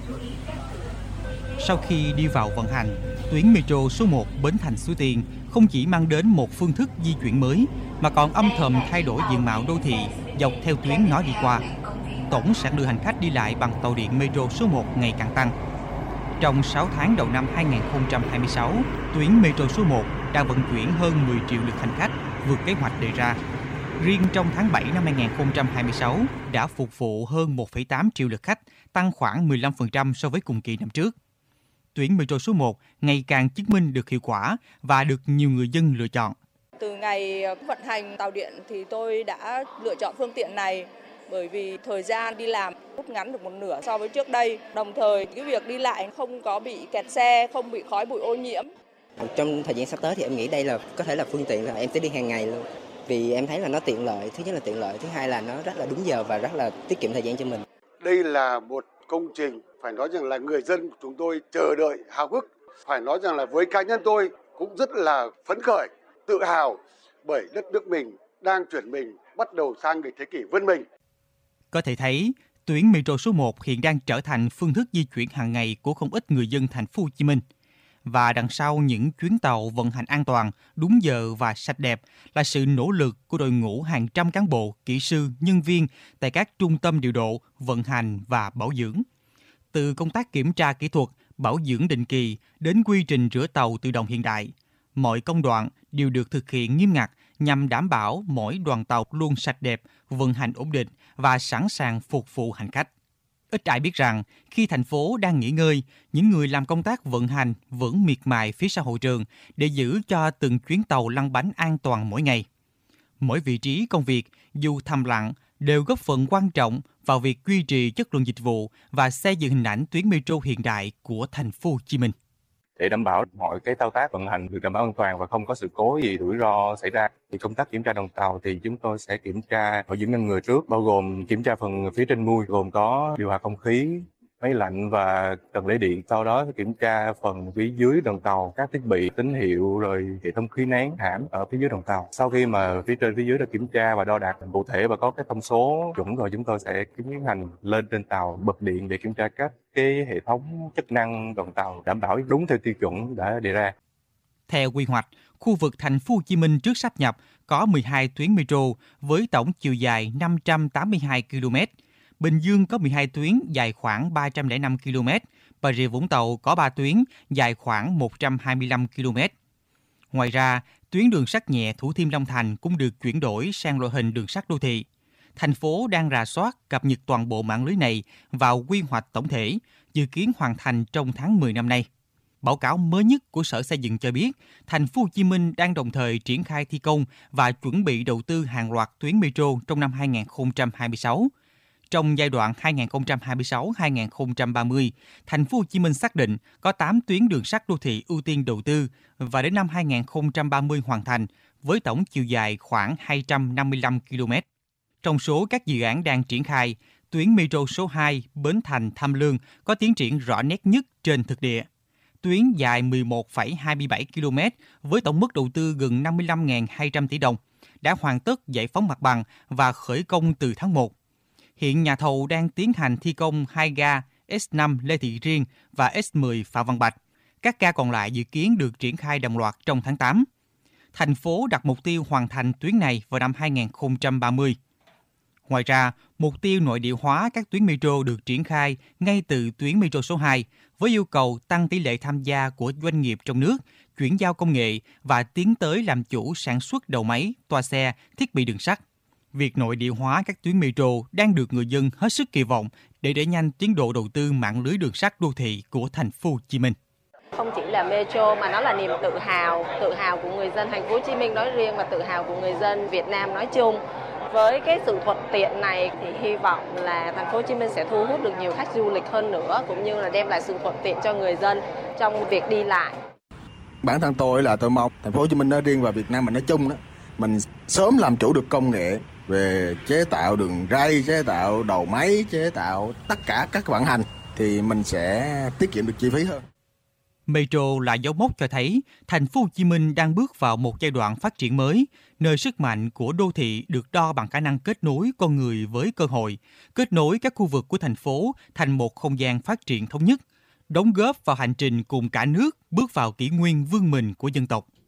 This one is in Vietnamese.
Sau khi đi vào vận hành, tuyến metro số 1 Bến Thành Suối Tiên không chỉ mang đến một phương thức di chuyển mới, mà còn âm thầm thay đổi diện mạo đô thị dọc theo tuyến nó đi qua. Tổng sản lượng hành khách đi lại bằng tàu điện metro số 1 ngày càng tăng. Trong 6 tháng đầu năm 2026, tuyến metro số 1 đã vận chuyển hơn 10 triệu lượt hành khách, vượt kế hoạch đề ra. Riêng trong tháng 7 năm 2026 đã phục vụ hơn 1,8 triệu lượt khách, tăng khoảng 15% so với cùng kỳ năm trước. Tuyến metro số 1 ngày càng chứng minh được hiệu quả và được nhiều người dân lựa chọn. Từ ngày vận hành tàu điện thì tôi đã lựa chọn phương tiện này bởi vì thời gian đi làm rút ngắn được một nửa so với trước đây. Đồng thời cái việc đi lại không có bị kẹt xe, không bị khói bụi ô nhiễm. Trong thời gian sắp tới thì em nghĩ đây là có thể là phương tiện là em sẽ đi hàng ngày luôn. Vì em thấy là nó tiện lợi, thứ nhất là tiện lợi, thứ hai là nó rất là đúng giờ và rất là tiết kiệm thời gian cho mình. Đây là một công trình phải nói rằng là người dân của chúng tôi chờ đợi háo hức. Phải nói rằng là với cá nhân tôi cũng rất là phấn khởi, tự hào bởi đất nước mình đang chuyển mình bắt đầu sang một thế kỷ vươn mình. Có thể thấy, tuyến metro số 1 hiện đang trở thành phương thức di chuyển hàng ngày của không ít người dân thành phố Hồ Chí Minh. Và đằng sau những chuyến tàu vận hành an toàn, đúng giờ và sạch đẹp là sự nỗ lực của đội ngũ hàng trăm cán bộ, kỹ sư, nhân viên tại các trung tâm điều độ, vận hành và bảo dưỡng. Từ công tác kiểm tra kỹ thuật, bảo dưỡng định kỳ đến quy trình rửa tàu tự động hiện đại, mọi công đoạn đều được thực hiện nghiêm ngặt nhằm đảm bảo mỗi đoàn tàu luôn sạch đẹp, vận hành ổn định và sẵn sàng phục vụ hành khách. Ít ai biết rằng, khi thành phố đang nghỉ ngơi, những người làm công tác vận hành vẫn miệt mài phía sau hậu trường để giữ cho từng chuyến tàu lăn bánh an toàn mỗi ngày. Mỗi vị trí công việc, dù thầm lặng, đều góp phần quan trọng vào việc duy trì chất lượng dịch vụ và xây dựng hình ảnh tuyến metro hiện đại của thành phố Hồ Chí Minh. Để đảm bảo mọi cái thao tác vận hành được đảm bảo an toàn và không có sự cố gì rủi ro xảy ra, thì công tác kiểm tra đoàn tàu thì chúng tôi sẽ kiểm tra bảo dưỡng ngăn ngừa trước, bao gồm kiểm tra phần phía trên mui gồm có điều hòa không khí, máy lạnh và cần lấy điện. Sau đó kiểm tra phần phía dưới đoàn tàu, các thiết bị tín hiệu rồi hệ thống khí nén hãm ở phía dưới đoàn tàu. Sau khi mà phía trên phía dưới đã kiểm tra và đo đạc cụ thể và có cái thông số chuẩn rồi, chúng tôi sẽ tiến hành lên trên tàu bật điện để kiểm tra các cái hệ thống chức năng đoàn tàu đảm bảo đúng theo tiêu chuẩn đã đề ra. Theo quy hoạch, khu vực thành phố Hồ Chí Minh trước sáp nhập có 12 tuyến metro với tổng chiều dài 582 km. Bình Dương có 12 tuyến dài khoảng 305 km, Bà Rịa Vũng Tàu có 3 tuyến dài khoảng 125 km. Ngoài ra, tuyến đường sắt nhẹ Thủ Thiêm Long Thành cũng được chuyển đổi sang loại hình đường sắt đô thị. Thành phố đang rà soát cập nhật toàn bộ mạng lưới này vào quy hoạch tổng thể, dự kiến hoàn thành trong tháng 10 năm nay. Báo cáo mới nhất của Sở Xây dựng cho biết, thành phố Hồ Chí Minh đang đồng thời triển khai thi công và chuẩn bị đầu tư hàng loạt tuyến metro trong năm 2026. Trong giai đoạn 2026-2030, thành phố Hồ Chí Minh xác định có 8 tuyến đường sắt đô thị ưu tiên đầu tư và đến năm 2030 hoàn thành với tổng chiều dài khoảng 255 km. Trong số các dự án đang triển khai, tuyến metro số 2 Bến Thành - Tham Lương có tiến triển rõ nét nhất trên thực địa. Tuyến dài 11,27 km với tổng mức đầu tư gần 55.200 tỷ đồng đã hoàn tất giải phóng mặt bằng và khởi công từ tháng 1. Hiện nhà thầu đang tiến hành thi công 2 ga S5 Lê Thị Riêng và S10 Phạm Văn Bạch. Các ga còn lại dự kiến được triển khai đồng loạt trong tháng 8. Thành phố đặt mục tiêu hoàn thành tuyến này vào năm 2030. Ngoài ra, mục tiêu nội địa hóa các tuyến metro được triển khai ngay từ tuyến metro số 2 với yêu cầu tăng tỷ lệ tham gia của doanh nghiệp trong nước, chuyển giao công nghệ và tiến tới làm chủ sản xuất đầu máy, toa xe, thiết bị đường sắt. Việc nội địa hóa các tuyến metro đang được người dân hết sức kỳ vọng để đẩy nhanh tiến độ đầu tư mạng lưới đường sắt đô thị của thành phố Hồ Chí Minh. Không chỉ là metro mà nó là niềm tự hào của người dân thành phố Hồ Chí Minh nói riêng và tự hào của người dân Việt Nam nói chung. Với cái sự thuận tiện này thì hy vọng là thành phố Hồ Chí Minh sẽ thu hút được nhiều khách du lịch hơn nữa, cũng như là đem lại sự thuận tiện cho người dân trong việc đi lại. Bản thân tôi mong thành phố Hồ Chí Minh nói riêng và Việt Nam mình nói chung đó, mình sớm làm chủ được công nghệ về chế tạo đường ray, chế tạo đầu máy, chế tạo tất cả các vận hành thì mình sẽ tiết kiệm được chi phí hơn. Metro là dấu mốc cho thấy thành phố Hồ Chí Minh đang bước vào một giai đoạn phát triển mới, nơi sức mạnh của đô thị được đo bằng khả năng kết nối con người với cơ hội, kết nối các khu vực của thành phố thành một không gian phát triển thống nhất, đóng góp vào hành trình cùng cả nước bước vào kỷ nguyên vươn mình của dân tộc.